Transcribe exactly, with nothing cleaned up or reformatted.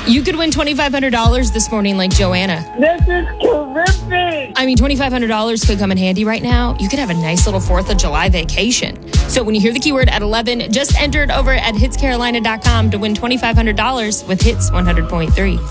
You could win twenty-five hundred dollars this morning like Joanna. This is terrific. I mean, twenty-five hundred dollars could come in handy right now. You could have a nice little fourth of July vacation. So when you hear the keyword at eleven, just enter it over at hits carolina dot com to win twenty-five hundred dollars with Hits one hundred point three.